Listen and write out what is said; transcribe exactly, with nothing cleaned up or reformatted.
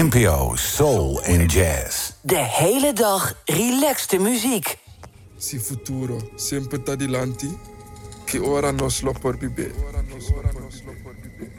N P O Soul en Jazz. De hele dag relaxte muziek. Si futuro, sempre tadilanti, che ora non lo por bibe.